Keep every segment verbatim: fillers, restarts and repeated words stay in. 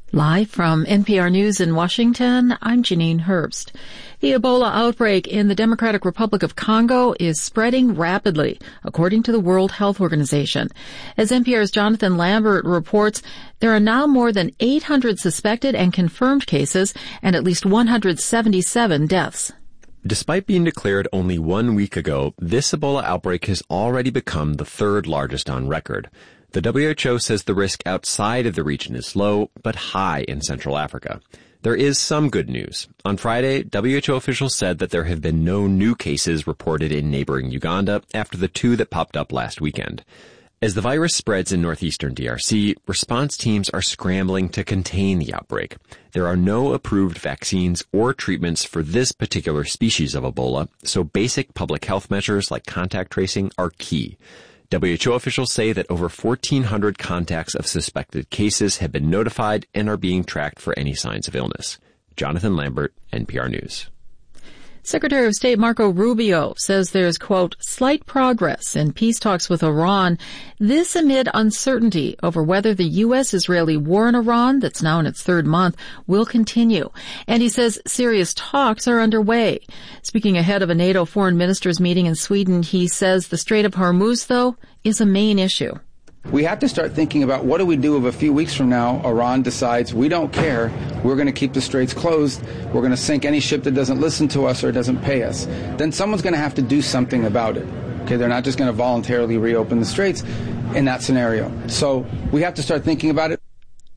Live from N P R News in Washington, I'm Janine Herbst. The Ebola outbreak in the Democratic Republic of Congo is spreading rapidly, according to the World Health Organization. As N P R's Jonathan Lambert reports, there are now more than eight hundred suspected and confirmed cases and at least one hundred seventy-seven deaths. Despite being declared only one week ago, this Ebola outbreak has already become the third largest on record. The W H O says the risk outside of the region is low, but high in Central Africa. There is some good news. On Friday, W H O officials said that there have been no new cases reported in neighboring Uganda after the two that popped up last weekend. As the virus spreads in northeastern D R C, response teams are scrambling to contain the outbreak. There are no approved vaccines or treatments for this particular species of Ebola, so basic public health measures like contact tracing are key. W H O officials say that over fourteen hundred contacts of suspected cases have been notified and are being tracked for any signs of illness. Jonathan Lambert, N P R News. Secretary of State Marco Rubio says there's, quote, slight progress in peace talks with Iran. This amid uncertainty over whether the U S-Israeli war in Iran, that's now in its third month, will continue. And he says serious talks are underway. Speaking ahead of a NATO foreign ministers meeting in Sweden, he says the Strait of Hormuz, though, is a main issue. We have to start thinking about what do we do if a few weeks from now Iran decides we don't care, we're going to keep the straits closed, we're going to sink any ship that doesn't listen to us or doesn't pay us. Then someone's going to have to do something about it. Okay, they're not just going to voluntarily reopen the straits in that scenario. So we have to start thinking about it.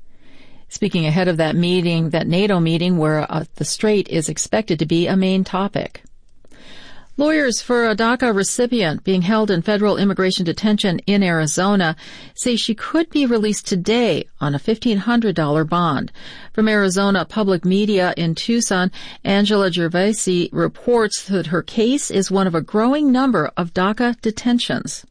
Speaking ahead of that meeting, that NATO meeting where uh, the strait is expected to be a main topic. Lawyers for a DACA recipient being held in federal immigration detention in Arizona say she could be released today on a fifteen hundred dollars bond. From Arizona Public Media in Tucson, Angela Gervasi reports that her case is one of a growing number of DACA detentions.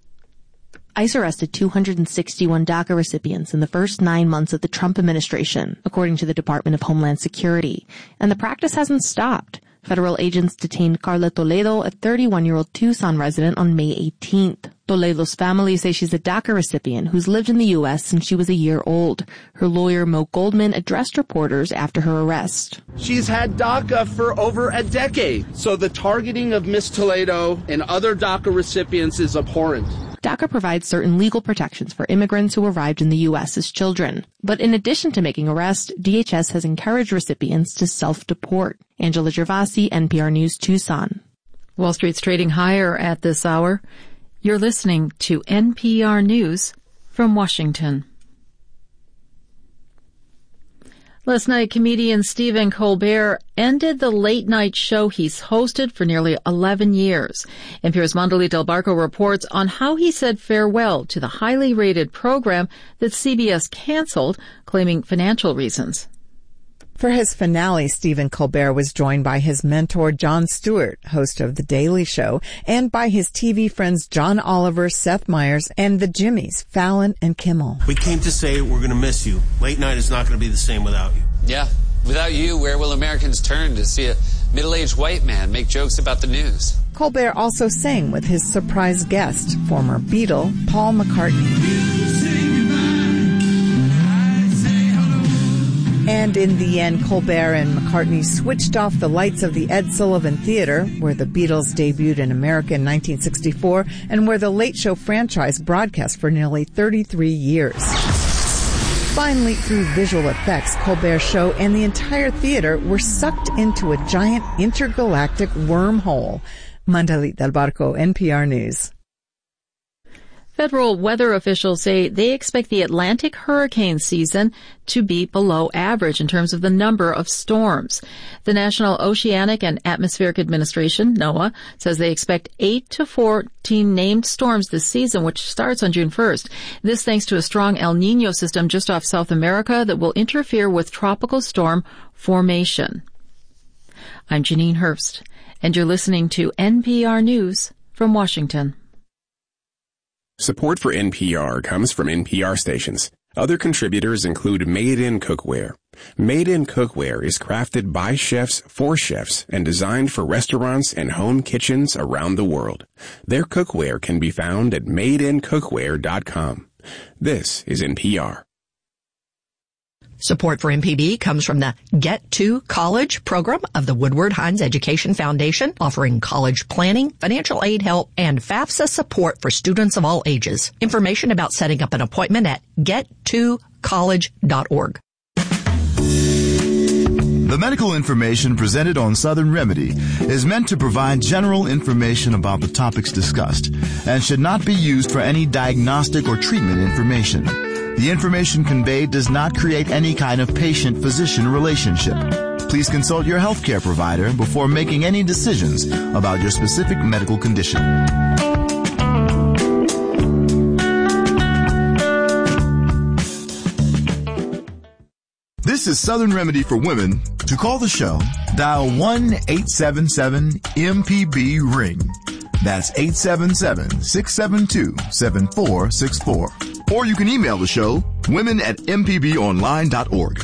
ICE arrested two hundred sixty-one DACA recipients in the first nine months of the Trump administration, according to the Department of Homeland Security. And the practice hasn't stopped. Federal agents detained Carla Toledo, a thirty-one-year-old Tucson resident, on May eighteenth. Toledo's family say she's a DACA recipient who's lived in the U S since she was a year old. Her lawyer, Mo Goldman, addressed reporters after her arrest. She's had DACA for over a decade, so the targeting of Miss Toledo and other DACA recipients is abhorrent. DACA provides certain legal protections for immigrants who arrived in the U S as children. But in addition to making arrests, D H S has encouraged recipients to self-deport. Angela Gervasi, N P R News, Tucson. Wall Street's trading higher at this hour. You're listening to N P R News from Washington. Last night, comedian Stephen Colbert ended the late-night show he's hosted for nearly eleven years. N P R's Mondelita Del Barco reports on how he said farewell to the highly rated program that C B S canceled, claiming financial reasons. For his finale, Stephen Colbert was joined by his mentor, Jon Stewart, host of The Daily Show, and by his T V friends John Oliver, Seth Meyers, and the Jimmys, Fallon and Kimmel. We came to say we're going to miss you. Late night is not going to be the same without you. Yeah. Without you, where will Americans turn to see a middle-aged white man make jokes about the news? Colbert also sang with his surprise guest, former Beatle, Paul McCartney. And in the end, Colbert and McCartney switched off the lights of the Ed Sullivan Theater, where the Beatles debuted in America in nineteen sixty-four, and where the Late Show franchise broadcast for nearly thirty-three years. Finally, through visual effects, Colbert's show and the entire theater were sucked into a giant intergalactic wormhole. Mondelita Del Barco, N P R News. Federal weather officials say they expect the Atlantic hurricane season to be below average in terms of the number of storms. The National Oceanic and Atmospheric Administration, NOAA, says they expect eight to fourteen named storms this season, which starts on June first. This thanks to a strong El Niño system just off South America that will interfere with tropical storm formation. I'm Janine Herbst, and you're listening to N P R News from Washington. Support for N P R comes from N P R stations. Other contributors include Made In Cookware. Made In Cookware is crafted by chefs for chefs and designed for restaurants and home kitchens around the world. Their cookware can be found at made in cookware dot com. This is N P R. Support for M P B comes from the Get to College program of the Woodward Hines Education Foundation, offering college planning, financial aid help, and FAFSA support for students of all ages. Information about setting up an appointment at get to college dot org. The medical information presented on Southern Remedy is meant to provide general information about the topics discussed and should not be used for any diagnostic or treatment information. The information conveyed does not create any kind of patient-physician relationship. Please consult your healthcare provider before making any decisions about your specific medical condition. This is Southern Remedy for Women. To call the show, dial one eight seven seven M P B ring. That's eight seven seven, six seven two, seven four six four. Or you can email the show, women at m p b online dot org.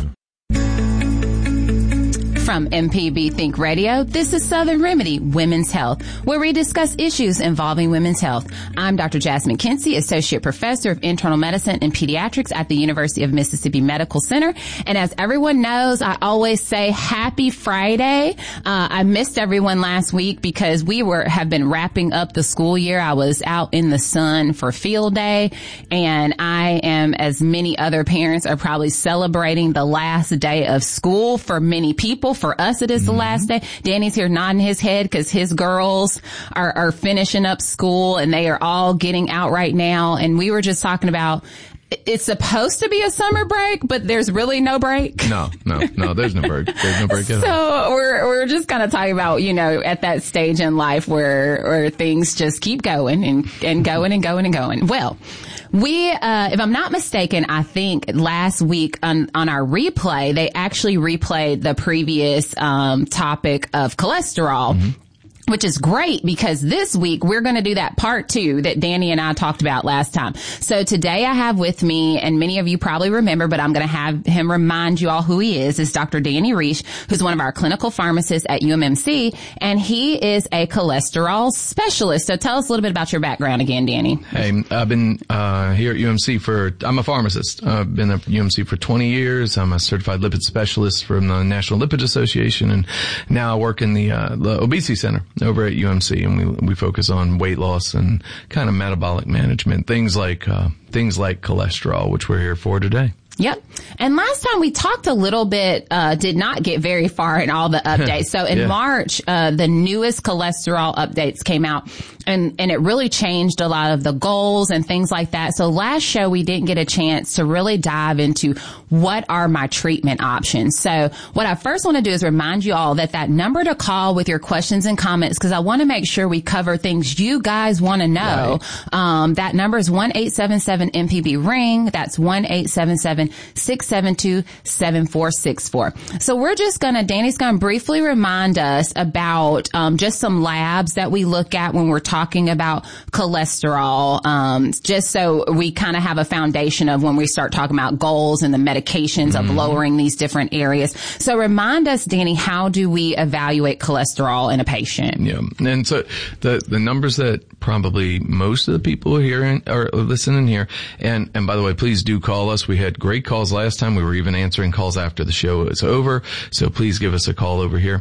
From M P B Think Radio, this is Southern Remedy, Women's Health, where we discuss issues involving women's health. I'm Doctor Jasmine Kinsey, Associate Professor of Internal Medicine and Pediatrics at the University of Mississippi Medical Center. And as everyone knows, I always say Happy Friday. Uh, I missed everyone last week because we were have been wrapping up the school year. I was out in the sun for field day, and I am, as many other parents, are probably celebrating the last day of school for many people. For us, it is the last day. Danny's here nodding his head because his girls are, are finishing up school and they are all getting out right now. And we were just talking about, it's supposed to be a summer break, but there's really no break. No, no, no, there's no break. There's no break at all. So we're, we're just kind of talking about, you know, at that stage in life where, where things just keep going and, and going and going and going. Well, we, uh, if I'm not mistaken, I think last week on, on our replay, they actually replayed the previous, um, topic of cholesterol. Mm-hmm. Which is great because this week we're going to do that part two that Danny and I talked about last time. So today I have with me, and many of you probably remember, but I'm going to have him remind you all who he is, is Doctor Danny Reish, who's one of our clinical pharmacists at U M M C, and he is a cholesterol specialist. So tell us a little bit about your background again, Danny. Hey, I've been uh here at U M C for, I'm a pharmacist. I've been at U M C for twenty years. I'm a certified lipid specialist from the National Lipid Association, and now I work in the, uh, the obesity center over at U M C, and we we focus on weight loss and kind of metabolic management, things like uh, things like cholesterol, which we're here for today. Yep. And last time we talked a little bit, uh, did not get very far in all the updates. So in yeah. March, uh, the newest cholesterol updates came out, and, and it really changed a lot of the goals and things like that. So last show, we didn't get a chance to really dive into what are my treatment options. So what I first want to do is remind you all that that number to call with your questions and comments, because I want to make sure we cover things you guys want to know. Right. Um, that number is one eight seven seven M P B ring. That's one eight seven seven six seven two, seven four six four. So we're just gonna, Danny's gonna briefly remind us about um just some labs that we look at when we're talking about cholesterol, um just so we kind of have a foundation of when we start talking about goals and the medications mm-hmm. of lowering these different areas. So remind us, Danny, how do we evaluate cholesterol in a patient? Yeah, and so the the numbers that probably most of the people here are listening here, and and by the way, please do call us. We had great calls last time. We were even answering calls after the show is over. So please give us a call over here.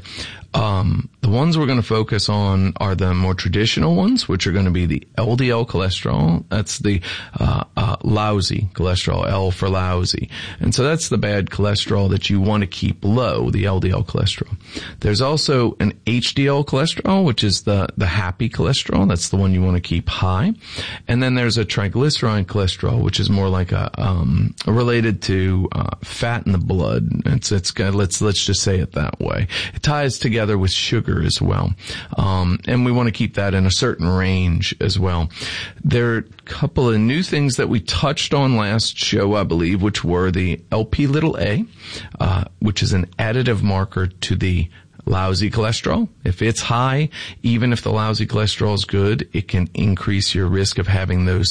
Um, the ones we're going to focus on are the more traditional ones, which are going to be the L D L cholesterol. That's the uh, uh, lousy cholesterol, L for lousy. And so that's the bad cholesterol that you want to keep low, the L D L cholesterol. There's also an H D L cholesterol, which is the, the happy cholesterol. That's the one you want to keep high. And then there's a triglyceride cholesterol, which is more like a, um, related to, uh, fat in the blood. It's, it's good. Let's, let's just say it that way. It ties together with sugar as well. Um, and we want to keep that in a certain range as well. There are a couple of new things that we touched on last show, I believe, which were the L P little a, uh, which is an additive marker to the lousy cholesterol. If it's high, even if the lousy cholesterol is good, it can increase your risk of having those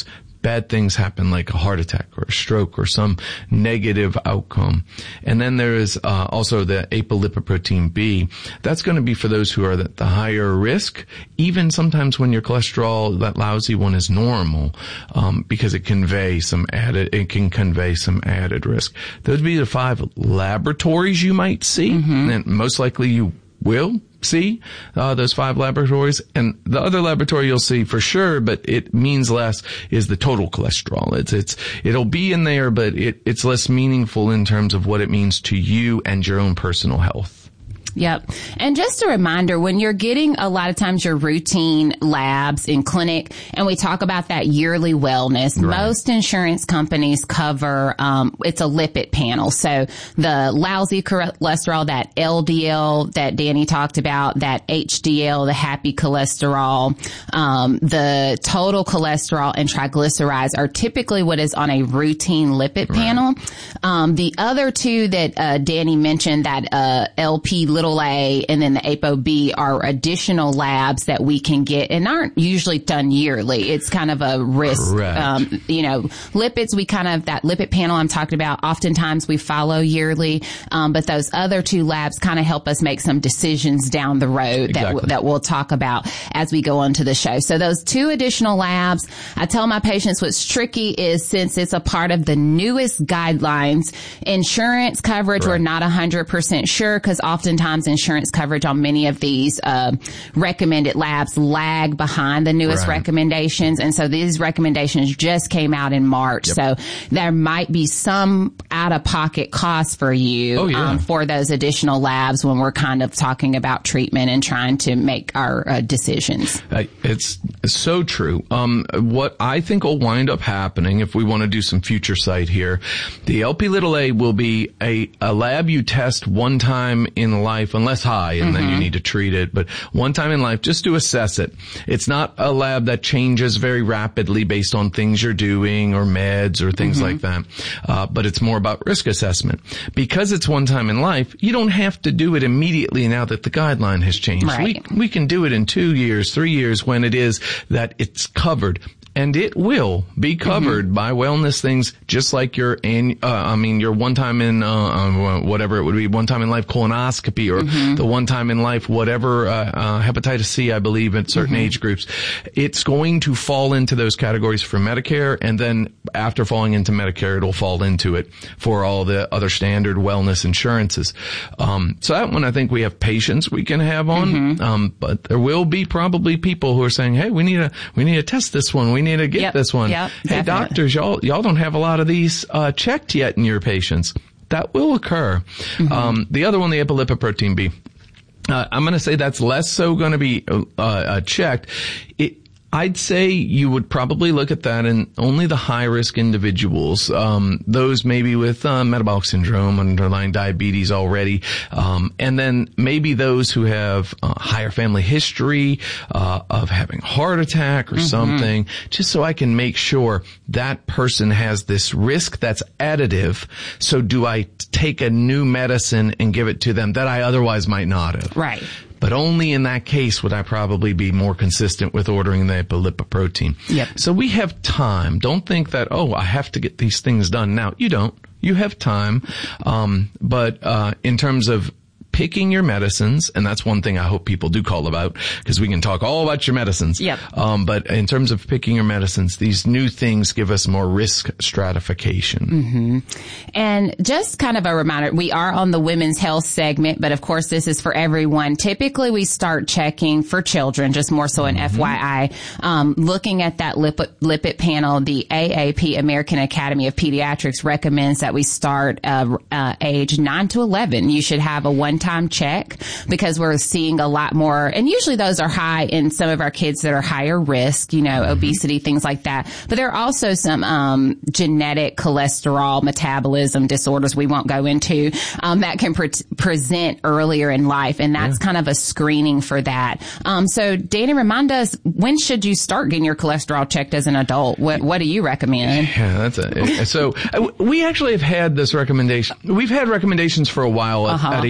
bad things happen, like a heart attack or a stroke or some negative outcome. And then there is uh, also the apolipoprotein B. That's going to be for those who are at the higher risk, even sometimes when your cholesterol, that lousy one, is normal, um, because it convey some added, it can convey some added risk. Those would be the five laboratories you might see, mm-hmm. and most likely you will see uh, those five laboratories. And the other laboratory you'll see for sure, but it means less, is the total cholesterol. It's it's it'll be in there, but it, it's less meaningful in terms of what it means to you and your own personal health. Yep. And just a reminder, when you're getting a lot of times your routine labs in clinic, and we talk about that yearly wellness, right. most insurance companies cover, um, it's a lipid panel. So the lousy cholesterol, that L D L that Danny talked about, that H D L, the happy cholesterol, um, the total cholesterol and triglycerides are typically what is on a routine lipid right. panel. Um, the other two that, uh, Danny mentioned, that, uh, L P little A and then the ApoB, are additional labs that we can get and aren't usually done yearly. It's kind of a risk. Um, you know, lipids, we kind of, that lipid panel I'm talking about, oftentimes we follow yearly. Um, but those other two labs kind of help us make some decisions down the road exactly. that, that we'll talk about as we go on to the show. So those two additional labs, I tell my patients what's tricky is, since it's a part of the newest guidelines, insurance coverage, right. we're not one hundred percent sure, because oftentimes insurance coverage on many of these uh, recommended labs lag behind the newest right. recommendations. And so these recommendations just came out in March. Yep. So there might be some out-of-pocket costs for you oh, yeah. um, for those additional labs when we're kind of talking about treatment and trying to make our uh, decisions. Uh, it's so true. Um, what I think will wind up happening, if we want to do some future sight here, the L P little a will be a, a lab you test one time in life, unless high, and mm-hmm. then you need to treat it. But one time in life, just to assess it. It's not a lab that changes very rapidly based on things you're doing or meds or things mm-hmm. like that. Uh, but it's more about risk assessment. Because it's one time in life, you don't have to do it immediately now that the guideline has changed. Right. We, we can do it in two years, three years when it is that it's covered. And it will be covered mm-hmm. by wellness things, just like your, uh, I mean, your one time in, uh, uh, whatever it would be, one time in life colonoscopy, or mm-hmm. the one time in life, whatever, uh, uh, hepatitis C, I believe, at certain mm-hmm. age groups. It's going to fall into those categories for Medicare, and then after falling into Medicare, it'll fall into it for all the other standard wellness insurances. Um, so that one, I think we have patients we can have on, mm-hmm. um, but there will be probably people who are saying, hey, we need to, we need to test this one. We need to get yep, this one. Yep, hey, definitely. doctors, y'all, y'all don't have a lot of these, uh, checked yet in your patients. That will occur. Mm-hmm. Um, the other one, the apolipoprotein B, uh, I'm going to say that's less so going to be, uh, uh, checked. It, I'd say you would probably look at that in only the high-risk individuals, um, those maybe with uh, metabolic syndrome, underlying diabetes already, um, and then maybe those who have uh, higher family history uh, of having a heart attack or mm-hmm. something, just so I can make sure that person has this risk that's additive. So do I take a new medicine and give it to them that I otherwise might not have? Right. But only in that case would I probably be more consistent with ordering the apolipoprotein. Yep. So we have time. Don't think that, oh, I have to get these things done now. You don't. You have time. Um, but, uh, in terms of picking your medicines, and that's one thing I hope people do call about, because we can talk all about your medicines. Yep. Um, but in terms of picking your medicines, these new things give us more risk stratification. Mm-hmm. And just kind of a reminder, we are on the women's health segment, but of course this is for everyone. Typically we start checking for children, just more so an mm-hmm. F Y I, um, looking at that lipid, lipid panel. The A A P, American Academy of Pediatrics, recommends that we start uh, uh, age nine to eleven. You should have a one time check, because we're seeing a lot more, and usually those are high in some of our kids that are higher risk, you know, mm-hmm. obesity, things like that. But there are also some um genetic cholesterol metabolism disorders we won't go into um that can pre- present earlier in life, and that's yeah. kind of a screening for that. Um so Danny, remind us, when should you start getting your cholesterol checked as an adult? What what do you recommend? Yeah, that's a so we actually have had this recommendation. We've had recommendations for a while at, uh-huh. at a younger age.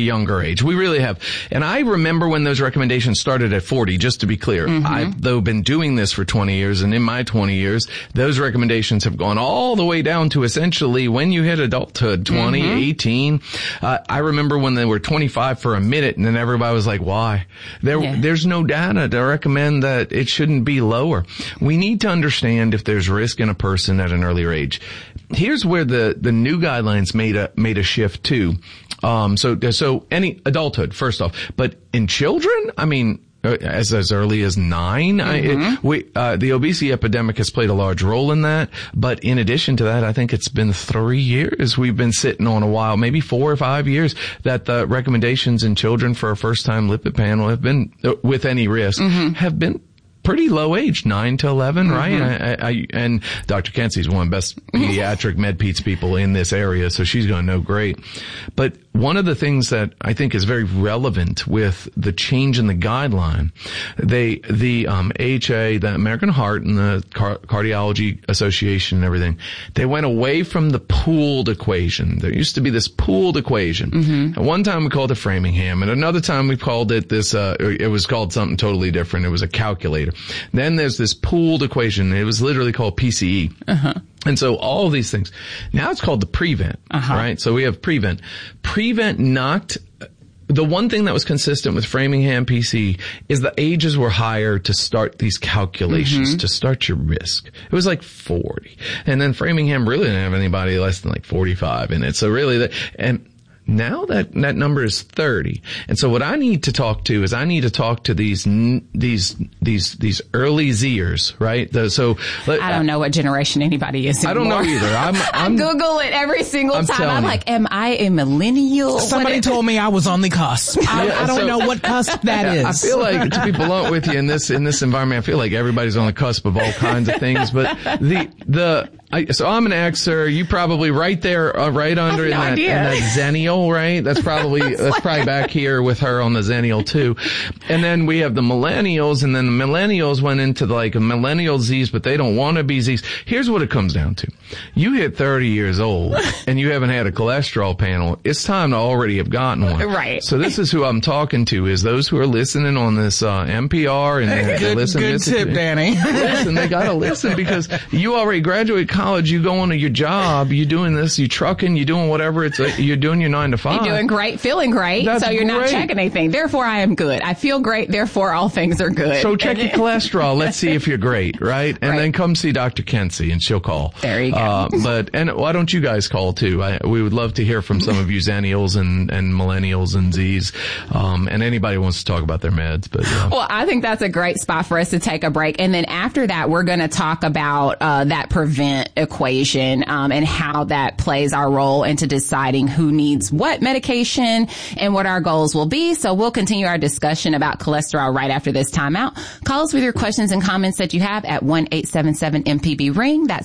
age. We really have. And I remember when those recommendations started at forty, just to be clear. Mm-hmm. I've, though, been doing this for twenty years, and in my twenty years, those recommendations have gone all the way down to essentially when you hit adulthood, twenty, mm-hmm. eighteen. Uh, I remember when they were twenty-five for a minute, and then everybody was like, why? There, yeah. There's no data to recommend that it shouldn't be lower. We need to understand if there's risk in a person at an earlier age. Here's where the, the new guidelines made a, made a shift too. Um, so, so any adulthood, first off, but in children, I mean, as as early as nine, mm-hmm. I, it, we, uh, the obesity epidemic has played a large role in that. But in addition to that, I think it's been three years we've been sitting on a while, maybe four or five years, that the recommendations in children for a first-time lipid panel have been, uh, with any risk, mm-hmm. have been pretty low age, nine to eleven, mm-hmm. right? I, I, and Doctor Kensey's one of the best pediatric med-peds people in this area, so she's going to know great. But one of the things that I think is very relevant with the change in the guideline, they, the um, A H A, the American Heart and the Car- Cardiology Association and everything, they went away from the pooled equation. There used to be this pooled equation. Mm-hmm. At one time we called it Framingham, and another time we called it this, uh, it was called something totally different. It was a calculator. Then there's this pooled equation. It was literally called P C E. Uh-huh. And so all of these things. Now it's called the Prevent, uh-huh. right? So we have Prevent. Prevent knocked, the one thing that was consistent with Framingham P C E is the ages were higher to start these calculations, mm-hmm. to start your risk. It was like forty. And then Framingham really didn't have anybody less than like forty-five in it. So really that, and now that, that number is thirty. And so what I need to talk to is I need to talk to these, these, these, these early Zers, right? The, so. Let, I don't know what generation anybody is anymore. I don't know either. I'm, I'm I Google it every single I'm time. I'm you. like, am I a millennial? Somebody told me I was on the cusp. I, yeah, I don't so, know what cusp that is. I feel like, to be blunt with you, in this, in this environment, I feel like everybody's on the cusp of all kinds of things. But the, the, I, so I'm an Xer. You probably right there, uh, right under in, no that, in that Zennial, right? That's probably, that's probably back here with her on the Zennial too. And then we have the millennials, and then the millennials went into the, like a millennial Z's, but they don't want to be Z's. Here's what it comes down to. You hit thirty years old and you haven't had a cholesterol panel. It's time to already have gotten one. Right. So this is who I'm talking to, is those who are listening on this, uh, N P R and they good, listen. Good listen tip, to, Danny. Listen, they gotta listen because you already graduated college, you go into your job, you doing this, you trucking, you doing whatever, it's, a, you're doing your nine to five. You're doing great, feeling great, That's so you're great. not checking anything. Therefore, I am good. I feel great, therefore all things are good. So check your cholesterol. Let's see if you're great, right? And right. then come see Doctor Kensey and she'll call. There you go. Uh, but, and why don't you guys call too? I, we would love to hear from some of you Zennials and, and Millennials and Zs, um, and anybody who wants to talk about their meds, but yeah. Well, I think that's a great spot for us to take a break. And then after that, we're going to talk about, uh, that prevent equation, um, and how that plays our role into deciding who needs what medication and what our goals will be. So we'll continue our discussion about cholesterol right after this timeout. Call us with your questions and comments that you have at one eight seven seven M P B ring. That's